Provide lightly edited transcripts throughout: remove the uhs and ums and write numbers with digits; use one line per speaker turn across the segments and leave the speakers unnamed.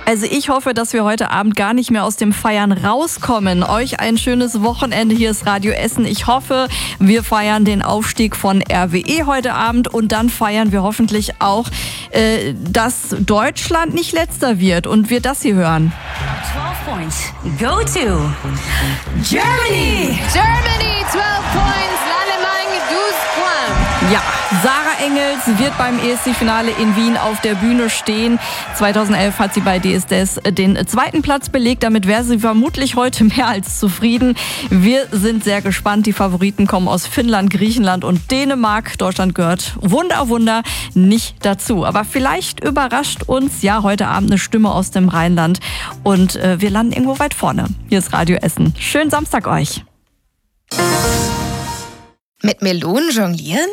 Also ich hoffe, dass wir heute Abend gar nicht mehr aus dem Feiern rauskommen. Euch ein schönes Wochenende. Hier ist Radio Essen. Ich hoffe, wir feiern den Aufstieg von RWE heute Abend und dann feiern wir hoffentlich auch, dass Deutschland nicht letzter wird und wir das hier hören.
12 points. Go to Germany!
Germany, 12 points. L'Allemagne, 12 points.
Ja, Sarah Engels wird beim ESC-Finale in Wien auf der Bühne stehen. 2011 hat sie bei DSDS den zweiten Platz belegt. Damit wäre sie vermutlich heute mehr als zufrieden. Wir sind sehr gespannt. Die Favoriten kommen aus Finnland, Griechenland und Dänemark. Deutschland gehört Wunder nicht dazu. Aber vielleicht überrascht uns ja heute Abend eine Stimme aus dem Rheinland. Und wir landen irgendwo weit vorne. Hier ist Radio Essen. Schönen Samstag euch.
Mit Melonen jonglieren?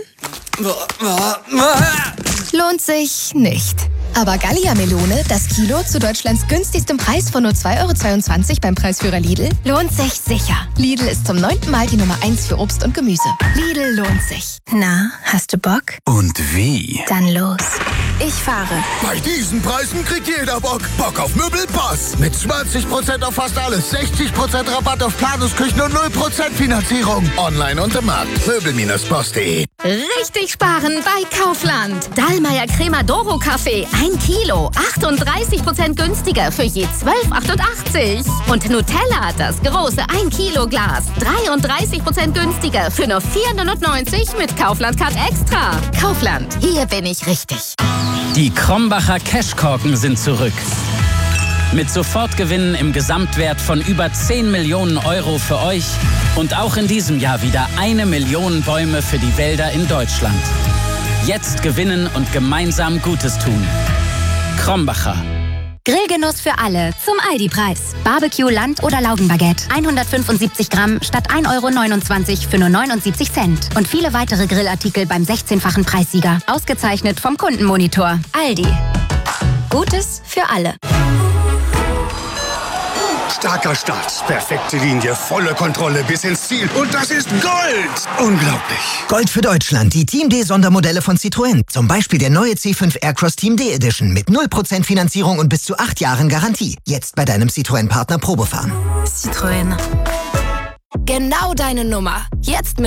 Lohnt sich nicht. Aber Gallia-Melone, das Kilo zu Deutschlands günstigstem Preis von nur 2,22 € beim Preisführer Lidl, lohnt sich sicher. Lidl ist zum 9. Mal die Nummer 1 für Obst und Gemüse. Lidl lohnt sich. Na, hast du Bock?
Und wie?
Dann los. Ich fahre.
Bei diesen Preisen kriegt jeder Bock. Bock auf Möbelpass. Mit 20% auf fast alles, 60% Rabatt auf Planungsküchen und 0% Finanzierung. Online und im Markt. Möbel-Boss.de.
Richtig sparen bei Kaufland. Dallmayr Crema Doro Kaffee, 1 Kilo, 38% günstiger für je 12,88 €. Und Nutella, das große 1 Kilo Glas, 33% günstiger für nur 4,99 € mit Kaufland Card Extra. Kaufland, hier bin ich richtig.
Die Krombacher Cashkorken sind zurück. Mit Sofortgewinnen im Gesamtwert von über 10 Millionen € für euch und auch in diesem Jahr wieder 1 Million Bäume für die Wälder in Deutschland. Jetzt gewinnen und gemeinsam Gutes tun. Krombacher.
Grillgenuss für alle zum Aldi-Preis. Barbecue, Land- oder Laugenbaguette. 175 Gramm statt 1,29 € für nur 79 Cent. Und viele weitere Grillartikel beim 16-fachen Preissieger. Ausgezeichnet vom Kundenmonitor. Aldi. Gutes für alle.
Starker Start, perfekte Linie, volle Kontrolle bis ins Ziel. Und das ist Gold! Unglaublich.
Gold für Deutschland, die Team D-Sondermodelle von Citroën. Zum Beispiel der neue C5 Aircross Team D Edition mit 0% Finanzierung und bis zu 8 Jahren Garantie. Jetzt bei deinem Citroën-Partner Probefahren.
Citroën. Genau deine Nummer. Jetzt mit